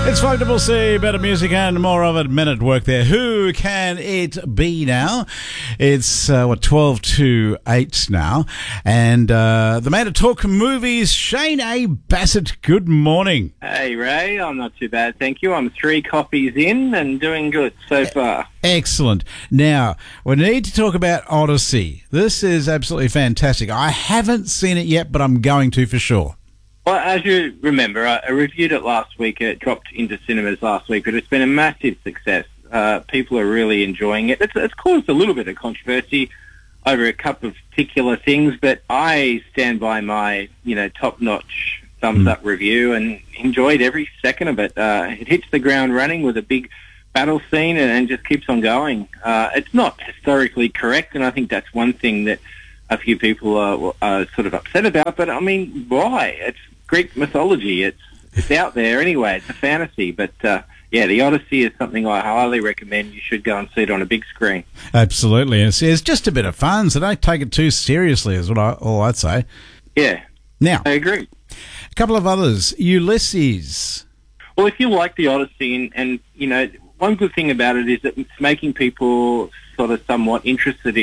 It's 5CC, better music and more of it. Minute work there. Who can it be now? It's, 12 to 8 now. And the man to talk movies, Shane A. Bassett. Good morning. Hey, Ray. I'm not too bad, thank you. I'm 3 coffees in and doing good so far. Excellent. Now, we need to talk about Odyssey. This is absolutely fantastic. I haven't seen it yet, but I'm going to for sure. Well, as you remember, I reviewed it last week. It dropped into cinemas last week, but it's been a massive success. People are really enjoying it. It's caused a little bit of controversy over a couple of particular things, but I stand by my, top-notch thumbs-up review and enjoyed every second of it. It hits the ground running with a big battle scene and just keeps on going. It's not historically correct, and I think that's one thing that a few people are sort of upset about, but I mean, why? It's Greek mythology. It's out there anyway. It's a fantasy, but the Odyssey is something I highly recommend. You should go and see it on a big screen. Absolutely. It's just a bit of fun, so don't take it too seriously is all I'd say. Yeah. Now, I agree. A couple of others. Ulysses. Well, if you like the Odyssey, and one good thing about it is that it's making people sort of somewhat interested